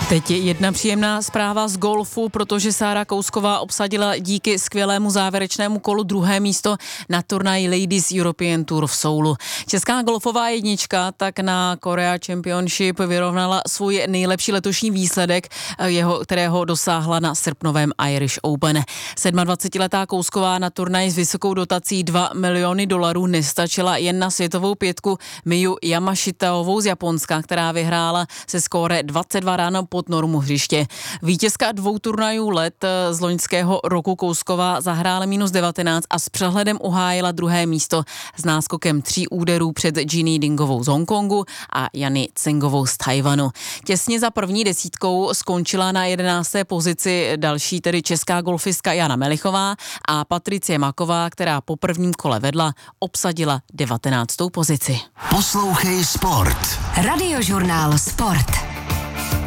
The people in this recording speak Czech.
Teď je jedna příjemná zpráva z golfu, protože Sára Kousková obsadila díky skvělému závěrečnému kolu druhé místo na turnaji Ladies European Tour v Soulu. Česká golfová jednička tak na Korea Championship vyrovnala svůj nejlepší letošní výsledek, kterého dosáhla na srpnovém Irish Open. 27letá Kousková na turnaji s vysokou dotací $2 miliony nestačila jen na světovou pětku Miyu Yamashitaovou z Japonska, která vyhrála se skóre 22 ráno pod normu hřiště. Vítězka 2 turnajů let z loňského roku Kousková zahrála -19 a s přehledem uhájila druhé místo s náskokem 3 úderů před Ginny Dingovou z Hongkongu a Jany Tsengovou z Tajvanu. Těsně za první desítkou skončila na 11. pozici další, tedy česká golfistka Jana Melichová, a Patricie Maková, která po prvním kole vedla, obsadila 19. pozici. Poslouchej Sport. Radiožurnál Sport.